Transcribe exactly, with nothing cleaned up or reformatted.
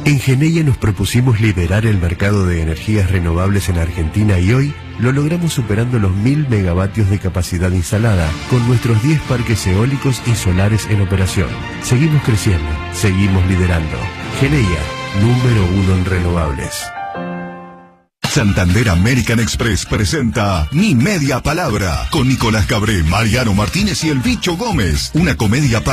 En Geneia nos propusimos liderar el mercado de energías renovables en Argentina y hoy lo logramos superando los mil megavatios de capacidad instalada con nuestros diez parques eólicos y solares en operación. Seguimos creciendo, seguimos liderando. Geneia, número uno en renovables. Santander American Express presenta Mi Media Palabra con Nicolás Cabré, Mariano Martínez y el Bicho Gómez. Una comedia para